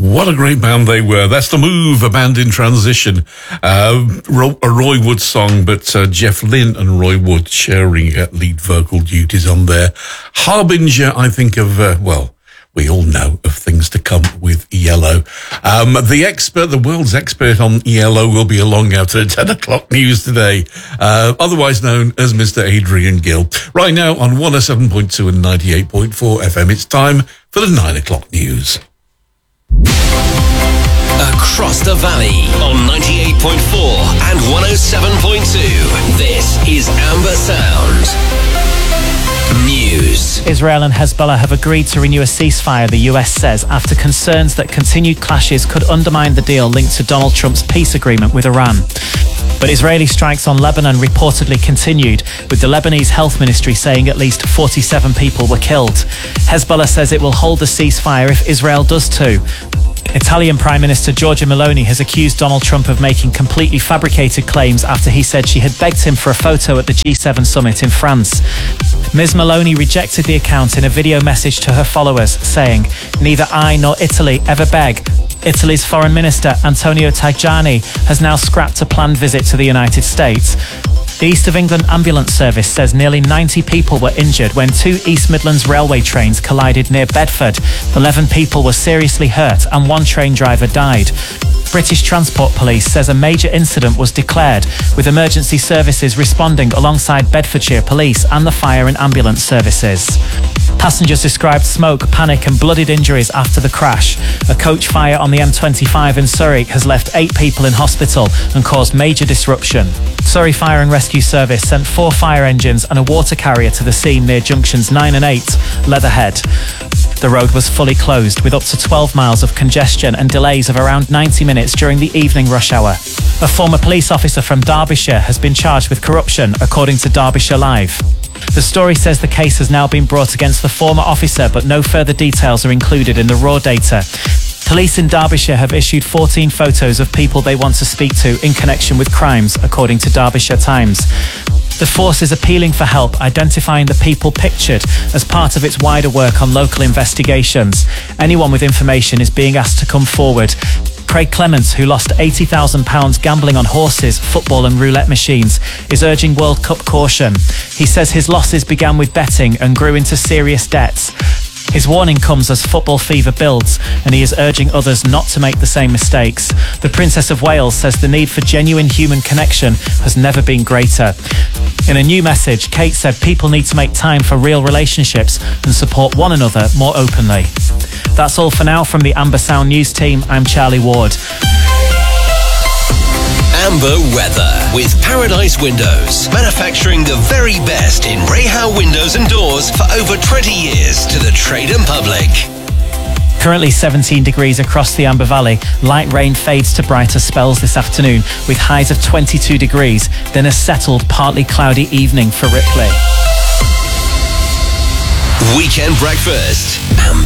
What a great band they were. That's The Move, a band in transition. A Roy Wood song, but Jeff Lynne and Roy Wood sharing lead vocal duties on there. Harbinger, I think of, we all know of things to come with ELO. The world's expert on ELO will be along after 10 o'clock news today, otherwise known as Mr. Adrian Gill. Right now on 107.2 and 98.4 FM, it's time for the 9 o'clock news. Across the valley on 98.4 and 107.2, this is Amber Sound News. Israel and Hezbollah have agreed to renew a ceasefire, the US says, after concerns that continued clashes could undermine the deal linked to Donald Trump's peace agreement with Iran. But Israeli strikes on Lebanon reportedly continued, with the Lebanese health ministry saying at least 47 people were killed. Hezbollah says it will hold the ceasefire if Israel does too. Italian Prime Minister Giorgia Meloni has accused Donald Trump of making completely fabricated claims after he said she had begged him for a photo at the G7 summit in France. Ms. Meloni rejected the account in a video message to her followers, saying, "Neither I nor Italy ever beg." Italy's Foreign Minister Antonio Tajani has now scrapped a planned visit to the United States. The East of England Ambulance Service says nearly 90 people were injured when two East Midlands railway trains collided near Bedford. 11 people were seriously hurt and one train driver died. British Transport Police says a major incident was declared, with emergency services responding alongside Bedfordshire Police and the fire and ambulance services. Passengers described smoke, panic and blooded injuries after the crash. A coach fire on the M25 in Surrey has left 8 people in hospital and caused major disruption. Surrey Fire and Rescue Service sent 4 fire engines and a water carrier to the scene near junctions 9 and 8, Leatherhead. The road was fully closed, with up to 12 miles of congestion and delays of around 90 minutes during the evening rush hour. A former police officer from Derbyshire has been charged with corruption, according to Derbyshire Live. The story says the case has now been brought against the former officer, but no further details are included in the raw data. Police in Derbyshire have issued 14 photos of people they want to speak to in connection with crimes, according to Derbyshire Times. The force is appealing for help identifying the people pictured as part of its wider work on local investigations. Anyone with information is being asked to come forward. Craig Clements, who lost £80,000 gambling on horses, football and roulette machines, is urging World Cup caution. He says his losses began with betting and grew into serious debts. His warning comes as football fever builds, and he is urging others not to make the same mistakes. The Princess of Wales says the need for genuine human connection has never been greater. In a new message, Kate said people need to make time for real relationships and support one another more openly. That's all for now from the Amber Sound News team. I'm Charlie Ward. Amber weather with Paradise Windows, manufacturing the very best in Rehow windows and doors for over 20 years to the trade and public. Currently 17 degrees across the Amber Valley. Light rain fades to brighter spells this afternoon with highs of 22 degrees, then a settled, partly cloudy evening for Ripley. Weekend breakfast. Amber.